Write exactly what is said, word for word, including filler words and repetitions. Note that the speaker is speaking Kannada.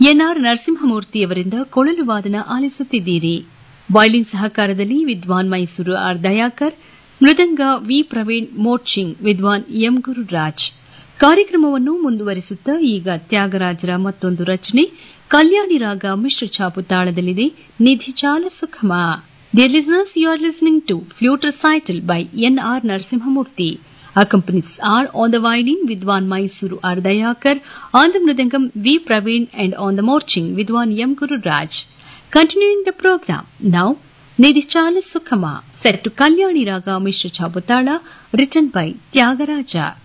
ಎನ್ಆರ್ ನರಸಿಂಹಮೂರ್ತಿಯವರಿಂದ ಕೊಳಲು ವಾದನ ಆಲಿಸುತ್ತಿದ್ದೀರಿ. ವಯಲಿನ್ ಸಹಕಾರದಲ್ಲಿ ವಿದ್ವಾನ್ ಮೈಸೂರು ಆರ್ ದಯಾಕರ್, ಮೃದಂಗ ವಿ ಪ್ರವೀಣ್ ಮೋರ್ಚಿಂಗ್, ವಿದ್ವಾನ್ ಎಂ ಗುರುರಾಜ್. ಕಾರ್ಯಕ್ರಮವನ್ನು ಮುಂದುವರಿಸುತ್ತಾ ಈಗ ತ್ಯಾಗರಾಜರ ಮತ್ತೊಂದು ರಚನೆ ಕಲ್ಯಾಣಿ ರಾಗ ಮಿಶ್ರ ಛಾಪು ತಾಳದಲ್ಲಿದೆ, ನಿಧಿಚಾಲ ಸುಖಮ. Dear listeners, you are listening to Flute Recital by N R Narasimhamurthy. Accompanies are on the violin Vidwan Mysuru R. Dayakar, on the mridangam V. Praveen, and on the morching Vidwan M. Guru Raj. Continuing the program, now Nidichala Sukhama, set to Kalyani Raga Mishra Chabutala, written by Tyagaraja.